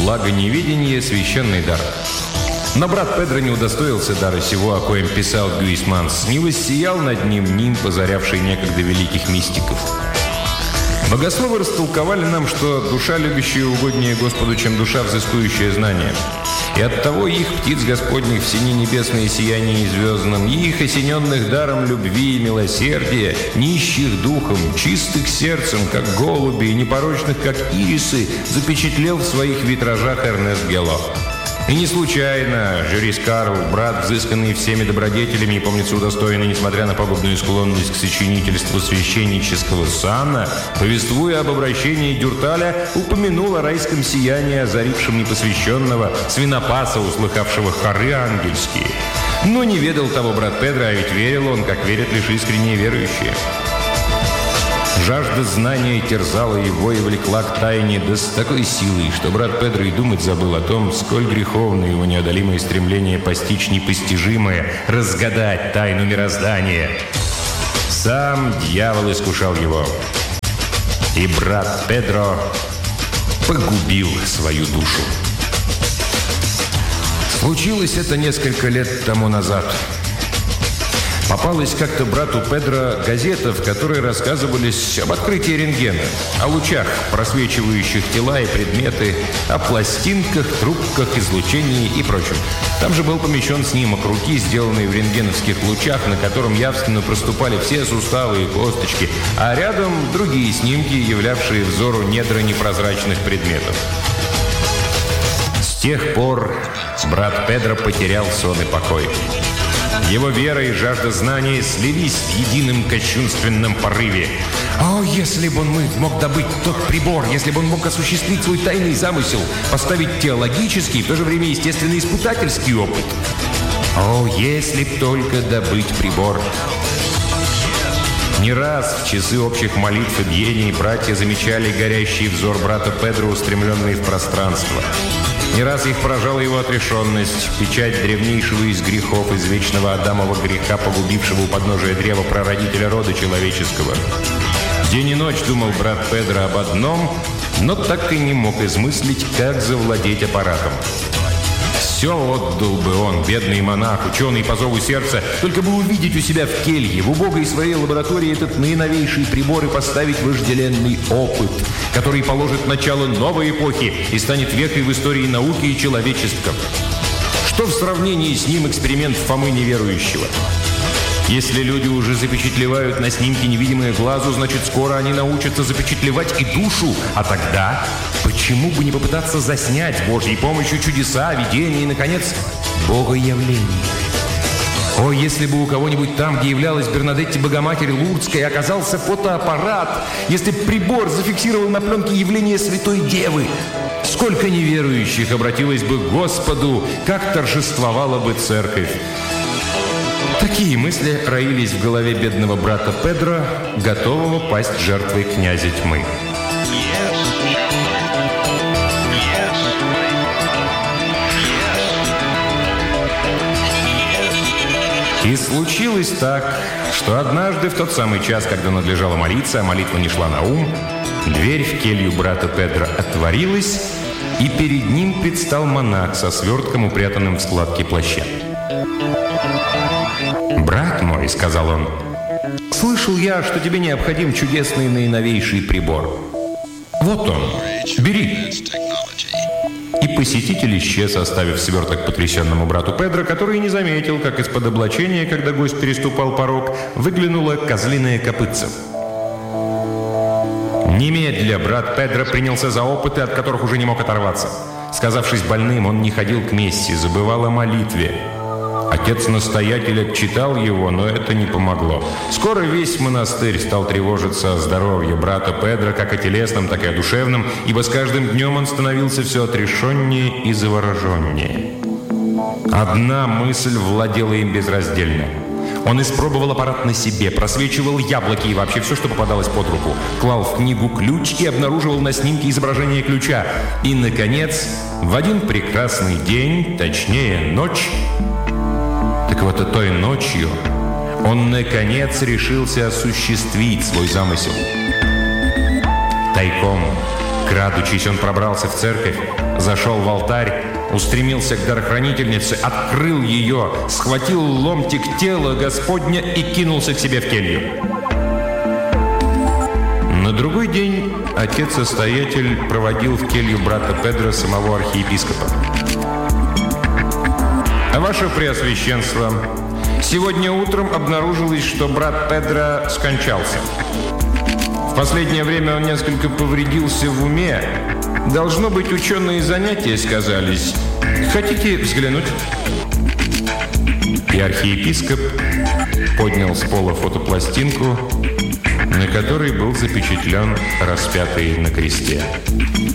благо неведения, священный дар. Но брат Педро не удостоился дара сего, о коем писал Гюисманс, не воссиял над ним нимб, озарявший некогда великих мистиков. Богословы растолковали нам, что душа, любящая, угоднее Господу, чем душа, взыскующая знания. И оттого их, птиц Господних, в сине небесное сияние и звездном, их, осененных даром любви и милосердия, нищих духом, чистых сердцем, как голуби, и непорочных, как ирисы, запечатлел в своих витражах Эрнест Гэлло. И не случайно Жюрис Карл, брат, взысканный всеми добродетелями и, помнится, удостоенный, несмотря на пагубную склонность к сочинительству священнического сана, повествуя об обращении Дюрталя, упомянул о райском сиянии, озарившем непосвященного свинопаса, услыхавшего хоры ангельские. Но не ведал того брат Педро, а ведь верил он, как верят лишь искренние верующие. Жажда знания терзала его и влекла к тайне, да с такой силой, что брат Педро и думать забыл о том, сколь греховно его неодолимое стремление постичь непостижимое, разгадать тайну мироздания. Сам дьявол искушал его, и брат Педро погубил свою душу. Случилось это несколько лет тому назад. Попалась как-то брату Педро газета, в которой рассказывались об открытии рентгена, о лучах, просвечивающих тела и предметы, о пластинках, трубках, излучении и прочем. Там же был помещен снимок руки, сделанный в рентгеновских лучах, на котором явственно проступали все суставы и косточки, а рядом другие снимки, являвшие взору недра непрозрачных предметов. С тех пор брат Педро потерял сон и покой. Его вера и жажда знания слились в едином кощунственном порыве. О, если бы он мог добыть тот прибор, если бы он мог осуществить свой тайный замысел, поставить теологический, в то же время естественно-испытательский опыт. О, если б только добыть прибор. Не раз в часы общих молитв и бдений братья замечали горящий взор брата Педро, устремленный в пространство. Не раз их поражала его отрешенность, печать древнейшего из грехов, из вечного Адамова греха, погубившего у подножия древа прародителя рода человеческого. День и ночь думал брат Педро об одном, но так и не мог измыслить, как завладеть аппаратом. Все отдал бы он, бедный монах, ученый по зову сердца, только бы увидеть у себя в келье, в убогой своей лаборатории этот наиновейший прибор и поставить вожделенный опыт, который положит начало новой эпохи и станет вехой в истории науки и человечества. Что в сравнении с ним эксперимент Фомы неверующего? Если люди уже запечатлевают на снимке невидимое глазу, значит, скоро они научатся запечатлевать и душу. А тогда почему бы не попытаться заснять с Божьей помощью чудеса, видения и, наконец, богоявление? О, если бы у кого-нибудь там, где являлась Бернадетти Богоматерь Лурдская, оказался фотоаппарат, если бы прибор зафиксировал на пленке явление Святой Девы, сколько неверующих обратилось бы к Господу, как торжествовала бы церковь. Такие мысли роились в голове бедного брата Педро, готового пасть жертвой князя тьмы. И случилось так, что однажды в тот самый час, когда надлежало молиться, а молитва не шла на ум, дверь в келью брата Педро отворилась, и перед ним предстал монах со свертком, упрятанным в складки плаща. «Брат мой», — сказал он, — «слышал я, что тебе необходим чудесный наиновейший прибор. Вот он, бери». И посетитель исчез, оставив сверток потрясенному брату Педро, который не заметил, как из-под облачения, когда гость переступал порог, выглянуло козлиное копытце. Немедля брат Педро принялся за опыты, от которых уже не мог оторваться. Сказавшись больным, он не ходил к мессе, забывал о молитве. Отец-настоятель отчитал его, но это не помогло. Скоро весь монастырь стал тревожиться о здоровье брата Педро, как о телесном, так и о душевном, ибо с каждым днем он становился все отрешеннее и завороженнее. Одна мысль владела им безраздельно. Он испробовал аппарат на себе, просвечивал яблоки и вообще все, что попадалось под руку. Клал в книгу ключ и обнаруживал на снимке изображение ключа. И, наконец, в один прекрасный день, точнее, ночь... Так вот, и той ночью он, наконец, решился осуществить свой замысел. Тайком, Крадучись, он пробрался в церковь, зашел в алтарь, устремился к дарохранительнице, открыл ее, схватил ломтик тела Господня и кинулся к себе в келью. На другой день отец-настоятель проводил в келью брата Педро самого архиепископа. «Ваше Преосвященство, сегодня утром обнаружилось, что брат Педро скончался. В последнее время он несколько повредился в уме. Должно быть, ученые занятия сказались. Хотите взглянуть?» И архиепископ поднял с пола фотопластинку, на которой был запечатлен распятый на кресте.